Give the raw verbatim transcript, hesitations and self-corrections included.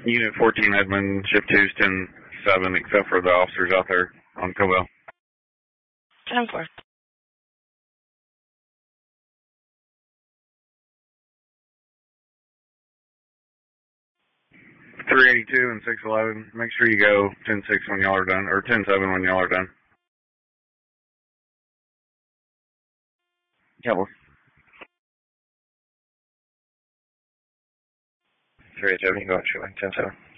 Unit fourteen Edmund, shift two's ten seven, except for the officers out there on Cobell. ten four. three eighty-two and six eleven, make sure you go ten six when y'all are done, or ten seven when y'all are done. Cowboy. three eighty-seven, you go out, ten seven.